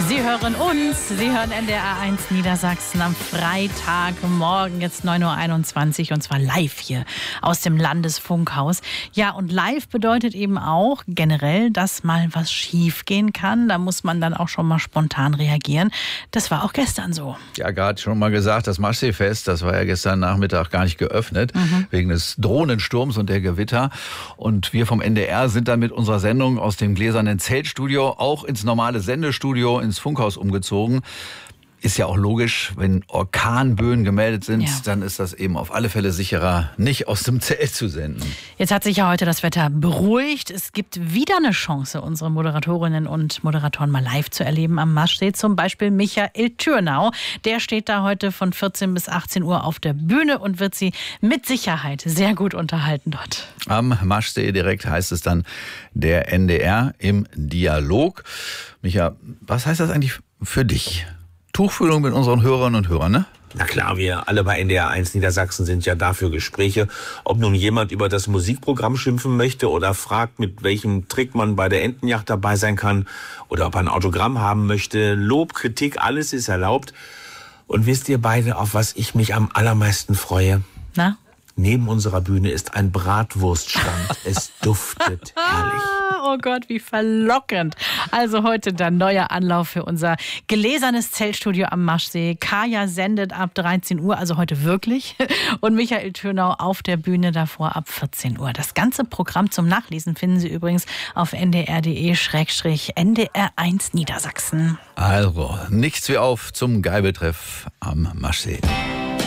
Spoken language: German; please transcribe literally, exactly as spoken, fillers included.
Sie hören uns, Sie hören N D R eins Niedersachsen am Freitagmorgen, jetzt neun Uhr einundzwanzig und zwar live hier aus dem Landesfunkhaus. Ja, und live bedeutet eben auch generell, dass mal was schief gehen kann. Da muss man dann auch schon mal spontan reagieren. Das war auch gestern so. Ja, gerade schon mal gesagt, das Maschseefest, das war ja gestern Nachmittag gar nicht geöffnet, mhm. wegen des Drohnensturms und der Gewitter. Und wir vom N D R sind dann mit unserer Sendung aus dem gläsernen Zeltstudio auch ins normale Sendestudio, ins Funkhaus umgezogen. Ist ja auch logisch, wenn Orkanböen gemeldet sind, ja. dann ist das eben auf alle Fälle sicherer, nicht aus dem Zelt zu senden. Jetzt hat sich ja heute das Wetter beruhigt. Es gibt wieder eine Chance, unsere Moderatorinnen und Moderatoren mal live zu erleben am Maschsee. Zum Beispiel Michael Türnau. Der steht da heute von vierzehn bis achtzehn Uhr auf der Bühne und wird Sie mit Sicherheit sehr gut unterhalten dort. Am Maschsee direkt heißt es dann der N D R im Dialog. Micha, was heißt das eigentlich für dich? Tuchfühlung mit unseren Hörerinnen und Hörern, ne? Na klar, wir alle bei N D R eins Niedersachsen sind ja dafür Gespräche. Ob nun jemand über das Musikprogramm schimpfen möchte oder fragt, mit welchem Trick man bei der Entenjacht dabei sein kann oder ob er ein Autogramm haben möchte. Lob, Kritik, alles ist erlaubt. Und wisst ihr beide, auf was ich mich am allermeisten freue? Na? Neben unserer Bühne ist ein Bratwurststand. Es duftet herrlich. Oh Gott, wie verlockend. Also heute dann neuer Anlauf für unser gläsernes Zeltstudio am Maschsee. Kaya sendet ab dreizehn Uhr, also heute wirklich. Und Michael Türnau auf der Bühne davor ab vierzehn Uhr. Das ganze Programm zum Nachlesen finden Sie übrigens auf n d r punkt d e slash n d r eins Niedersachsen. Also, nichts wie auf zum Geibeltreff am Maschsee.